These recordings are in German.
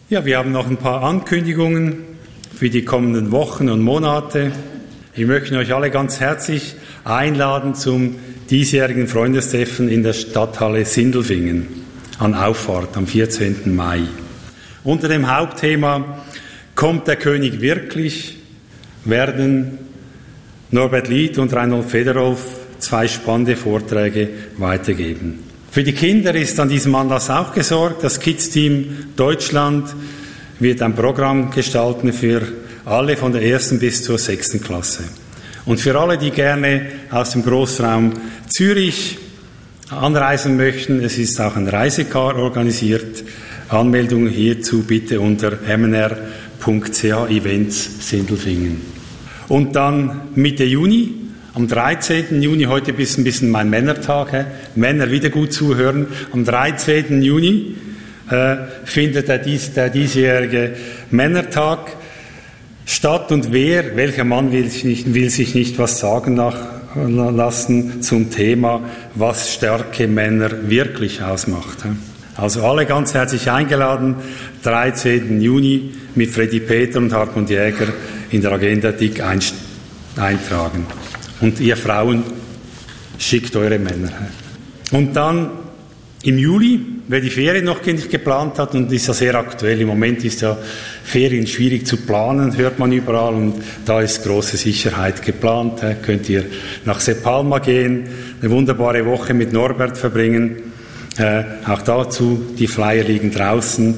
Ja, wir haben noch ein paar Ankündigungen für die kommenden Wochen und Monate. Wir möchten euch alle ganz herzlich einladen zum diesjährigen Freundestreffen in der Stadthalle Sindelfingen an Auffahrt am 14. Mai. Unter dem Hauptthema "Kommt der König wirklich?" werden Norbert Lied und Reinhold Federolf 2 spannende Vorträge weitergeben. Für die Kinder ist an diesem Anlass auch gesorgt. Das Kids-Team Deutschland wird ein Programm gestalten für alle von der 1. bis zur 6. Klasse. Und für alle, die gerne aus dem Großraum Zürich anreisen möchten, es ist auch ein Reisecar organisiert. Anmeldungen hierzu bitte unter mnr.ch-events Sindelfingen. Und dann Mitte Juni, am 13. Juni, heute ist ein bisschen mein Männertag, Männer wieder gut zuhören, am 13. Juni findet der diesjährige Männertag statt. Und welcher Mann will sich nicht was sagen lassen zum Thema, was starke Männer wirklich ausmacht. Also alle ganz herzlich eingeladen, 13. Juni mit Freddy Peter und Hartmut Jäger in der Agenda dick eintragen. Und ihr Frauen schickt eure Männer her. Und dann im Juli, wer die Ferien noch nicht geplant hat, und ist ja sehr aktuell, im Moment ist ja Ferien schwierig zu planen, hört man überall, und da ist große Sicherheit geplant. Könnt ihr nach Se Palma gehen, eine wunderbare Woche mit Norbert verbringen. Auch dazu, die Flyer liegen draußen,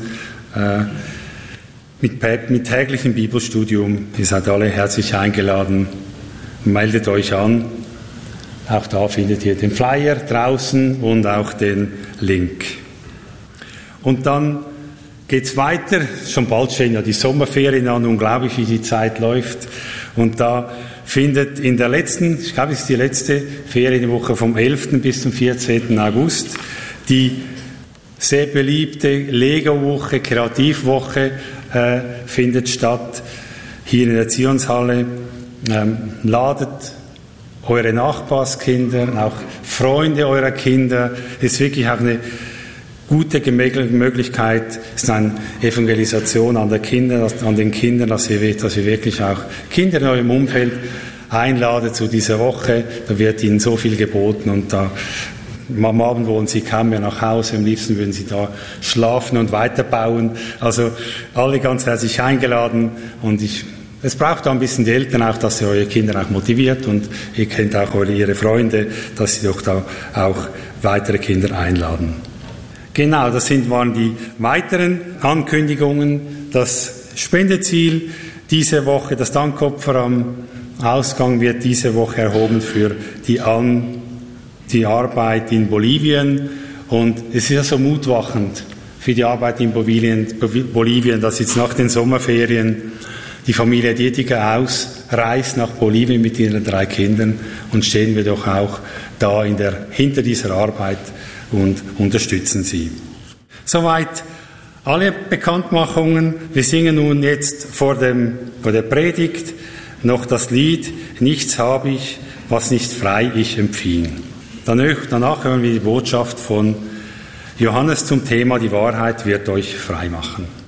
mit täglichem Bibelstudium. Ihr seid alle herzlich eingeladen. Meldet euch an. Auch da findet ihr den Flyer draußen und auch den Link. Und dann geht's weiter. Schon bald stehen ja die Sommerferien an. Unglaublich, wie die Zeit läuft. Und da findet in der letzten, ich glaube, es ist die letzte Ferienwoche vom 11. bis zum 14. August, die sehr beliebte Lego-Woche, Kreativwoche findet statt, hier in der Zionshalle. Ladet eure Nachbarskinder, auch Freunde eurer Kinder. Es ist wirklich auch eine gute Möglichkeit, es ist eine Evangelisation an den Kindern, dass ihr wirklich auch Kinder in eurem Umfeld einladet zu dieser Woche. Da wird ihnen so viel geboten, und da am Abend wollen sie kaum mehr nach Hause, am liebsten würden sie da schlafen und weiterbauen. Also alle ganz herzlich eingeladen, und es braucht da ein bisschen die Eltern auch, dass ihr eure Kinder auch motiviert, und ihr kennt auch ihre Freunde, dass sie doch da auch weitere Kinder einladen. Genau, das waren die weiteren Ankündigungen. Das Spendeziel diese Woche, das Dankopfer am Ausgang wird diese Woche erhoben für die Arbeit in Bolivien, und es ist ja so mutmachend für die Arbeit in Bolivien, dass jetzt nach den Sommerferien die Familie Dietiger ausreist nach Bolivien mit ihren 3 Kindern, und stehen wir doch auch da hinter dieser Arbeit und unterstützen sie. Soweit alle Bekanntmachungen. Wir singen nun jetzt vor der Predigt noch das Lied "Nichts habe ich, was nicht frei ich empfing". Danach hören wir die Botschaft von Johannes zum Thema "Die Wahrheit wird euch frei machen".